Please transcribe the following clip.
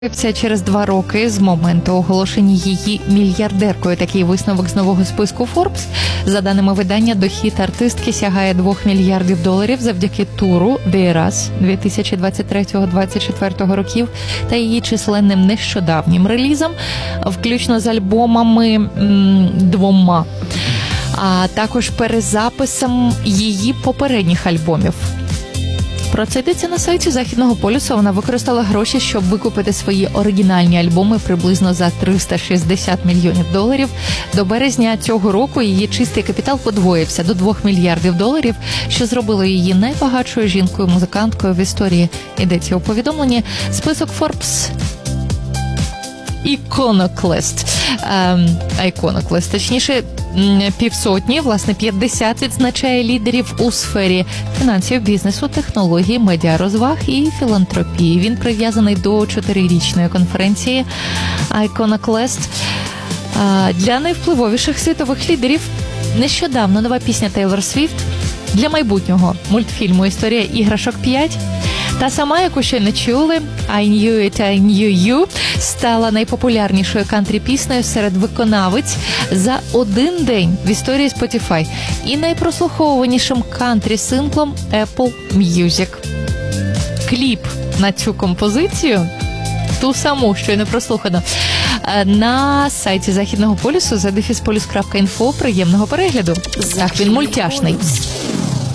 Це через 2 роки з моменту оголошення її мільярдеркою. Такий висновок з нового списку Forbes. За даними видання, дохід артистки сягає $2 мільярдів завдяки туру The Eras 2023-2024 років та її численним нещодавнім релізам, включно з альбомами 2, а також перезаписом її попередніх альбомів. Про це йдеться на сайті Західного полюсу. Вона використала гроші, щоб викупити свої оригінальні альбоми приблизно за $360 мільйонів. До березня цього року її чистий капітал подвоївся до $2 мільярдів, що зробило її найбагатшою жінкою-музиканткою в історії. Йдеться у повідомленні. Список Forbes Iconoclast, точніше, 500, власне, 50 відзначає лідерів у сфері фінансів, бізнесу, технологій, медіарозваг і філантропії. Він прив'язаний до 4-річної конференції Iconoclast. Для найвпливовіших світових лідерів нещодавно нова пісня Тейлор Свіфт, для майбутнього мультфільму «Історія іграшок 5», та сама, яку ще не чули, I Knew It, I Knew You, стала найпопулярнішою кантрі-піснею серед виконавиць за один день в історії Spotify і найпрослуховуванішим кантрі-синглом Apple Music. Кліп на цю композицію, ту саму, що й не прослухано, на сайті Західного полюсу @polus.info. Приємного перегляду. Він мультяшний.